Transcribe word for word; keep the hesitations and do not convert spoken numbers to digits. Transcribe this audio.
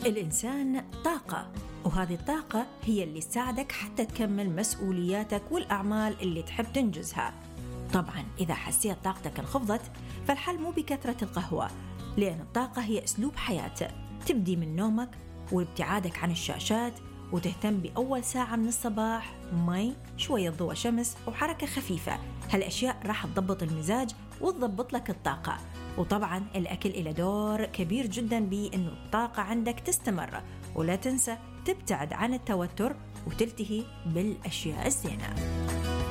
الإنسان طاقة، وهذه الطاقة هي اللي تساعدك حتى تكمل مسؤولياتك والأعمال اللي تحب تنجزها. طبعاً إذا حسيت طاقتك انخفضت فالحل مو بكثرة القهوة، لأن الطاقة هي أسلوب حياة تبدي من نومك وابتعادك عن الشاشات، وتهتم بأول ساعة من الصباح مي، شوية ضوء شمس وحركة خفيفة. هالأشياء راح تضبط المزاج وتضبط لك الطاقة. وطبعاً الأكل إله دور كبير جداً بأنه الطاقة عندك تستمر. ولا تنسى تبتعد عن التوتر وتلتهي بالأشياء الزينة.